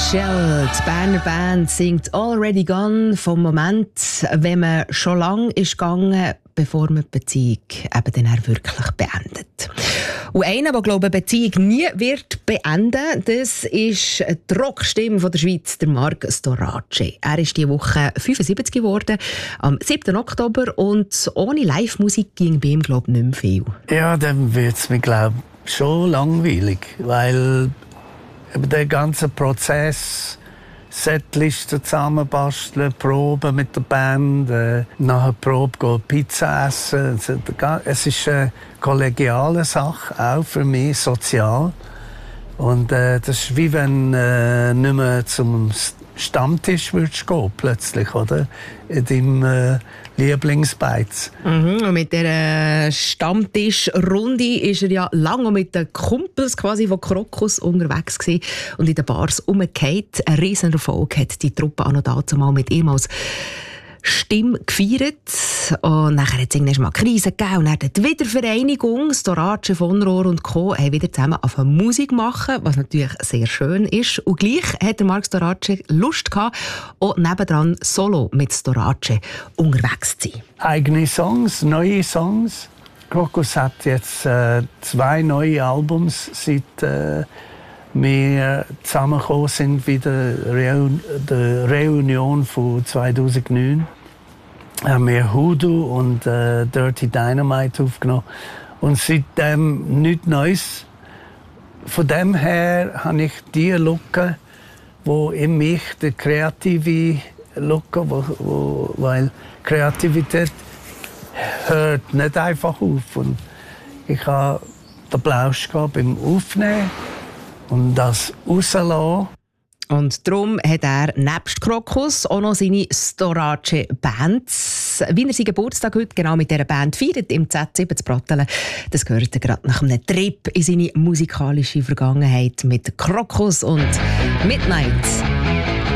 Michelle, die Berner Band, singt «Already Gone» vom Moment, wenn man schon lange ist gegangen, bevor man die Beziehung eben dann wirklich beendet. Und einer, der, glaube ich, eine Beziehung nie wird beenden, das ist die Rockstimme von der Schweiz, der Marc Storace. Er ist diese Woche 75 geworden, am 7. Oktober, und ohne Live-Musik ging bei ihm, glaube ich, nicht mehr viel. Ja, dann wird es mir, glaube ich, schon langweilig, weil der ganze Prozess, Setlisten zusammenbasteln, Proben mit der Band, nach der Probe gehen Pizza essen. Es ist eine kollegiale Sache, auch für mich, sozial. Und das ist wie wenn nicht mehr zum Stammtisch würdest gehen, plötzlich, oder? In deinem Lieblingsbeiz. Und mit dieser Stammtischrunde ist er ja lange mit den Kumpels quasi von Krokus unterwegs gewesen und in den Bars rumgefallen. Ein riesen Erfolg hat die Truppe auch noch dazu mal mit ihm als Stimme gefeiert. Und nachher hat es irgendwann mal Krise gegeben und dann die Wiedervereinigung. Storace, von Rohr und Co. haben wieder zusammen angefangen Musik machen, was natürlich sehr schön ist. Und gleich hat der Marc Storace Lust gehabt, auch nebendran solo mit Storace unterwegs zu sein. Eigene Songs, neue Songs. Krokus hat jetzt 2 neue Albums, seit wir zusammengekommen sind, wieder der Reunion von 2009. Haben wir Hoodoo und Dirty Dynamite aufgenommen. Und seitdem nichts Neues. Von dem her habe ich die Lücke, wo in mich die kreative Lücke, weil Kreativität hört nicht einfach auf. Und ich habe den Plausch beim Aufnehmen und das rauslassen. Und darum hat er nebst Krokus auch noch seine Storace-Band. Wie er seinen Geburtstag heute genau mit dieser Band feiert, im Z7 zu Brattelen, das gehört gerade nach einem Trip in seine musikalische Vergangenheit mit Krokus und Midnight.